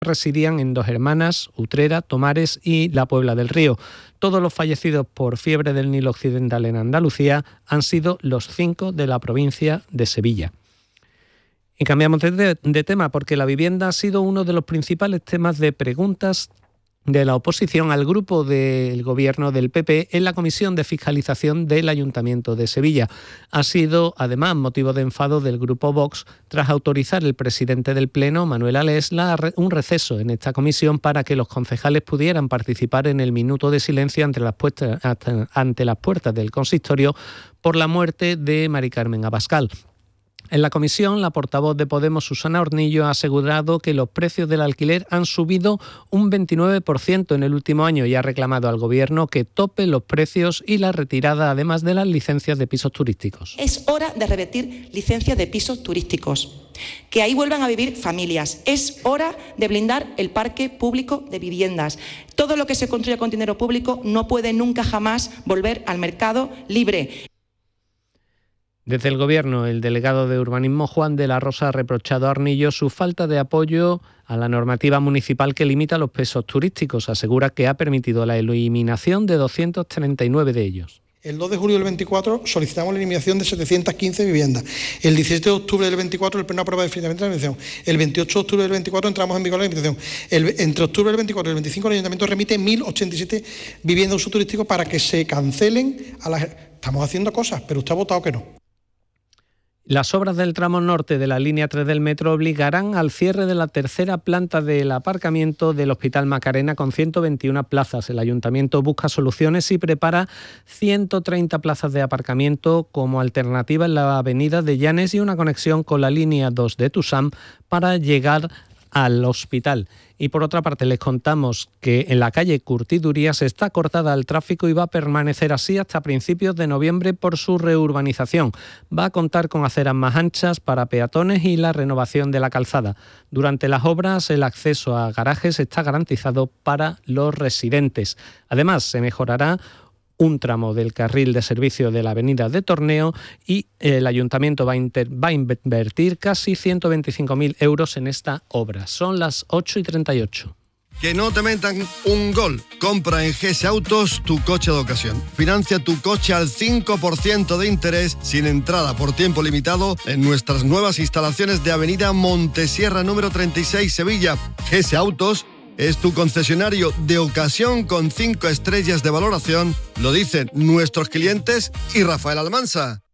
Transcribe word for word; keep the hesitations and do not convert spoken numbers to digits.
residían en Dos Hermanas, Utrera, Tomares y La Puebla del Río. Todos los fallecidos por fiebre del Nilo Occidental en Andalucía han sido los cinco de la provincia de Sevilla. Y cambiamos de, de tema porque la vivienda ha sido uno de los principales temas de preguntas de la oposición al grupo del gobierno del P P en la Comisión de Fiscalización del Ayuntamiento de Sevilla. Ha sido, además, motivo de enfado del grupo Vox tras autorizar el presidente del Pleno, Manuel Alés, la, un receso en esta comisión para que los concejales pudieran participar en el minuto de silencio ante las, puertas, ante las puertas del consistorio por la muerte de Mari Carmen Abascal. En la comisión, la portavoz de Podemos, Susana Hornillo, ha asegurado que los precios del alquiler han subido un veintinueve por ciento en el último año y ha reclamado al Gobierno que tope los precios y la retirada, además de las licencias de pisos turísticos. Es hora de revertir licencias de pisos turísticos, que ahí vuelvan a vivir familias. Es hora de blindar el parque público de viviendas. Todo lo que se construya con dinero público no puede nunca jamás volver al mercado libre. Desde el Gobierno, el delegado de Urbanismo, Juan de la Rosa, ha reprochado a Hornillo su falta de apoyo a la normativa municipal que limita los pisos turísticos. Asegura que ha permitido la eliminación de doscientos treinta y nueve de ellos. El dos de julio del veinticuatro solicitamos la eliminación de setecientas quince viviendas. El diecisiete de octubre del veinticuatro el Pleno aprueba definitivamente la eliminación. El veintiocho de octubre del veinticuatro entramos en vigor la eliminación. El, entre octubre del veinticuatro y el veinticinco el Ayuntamiento remite mil ochenta y siete viviendas de uso turístico para que se cancelen. A las... Estamos haciendo cosas, pero usted ha votado que no. Las obras del tramo norte de la línea tres del metro obligarán al cierre de la tercera planta del aparcamiento del Hospital Macarena con ciento veintiuna plazas. El Ayuntamiento busca soluciones y prepara ciento treinta plazas de aparcamiento como alternativa en la avenida de Llanes y una conexión con la línea dos de Tusam para llegar al hospital. Y por otra parte les contamos que en la calle Curtidurías está cortada al tráfico y va a permanecer así hasta principios de noviembre por su reurbanización. Va a contar con aceras más anchas para peatones y la renovación de la calzada. Durante las obras el acceso a garajes está garantizado para los residentes. Además se mejorará un tramo del carril de servicio de la avenida de Torneo y el Ayuntamiento va a, inter, va a invertir casi ciento veinticinco mil euros en esta obra. Son las ocho y treinta y ocho. Que no te metan un gol. Compra en G S Autos tu coche de ocasión. Financia tu coche al cinco por ciento de interés sin entrada por tiempo limitado en nuestras nuevas instalaciones de avenida Montesierra número treinta y seis, Sevilla. G S Autos es tu concesionario de ocasión con cinco estrellas de valoración, lo dicen nuestros clientes y Rafael Almansa.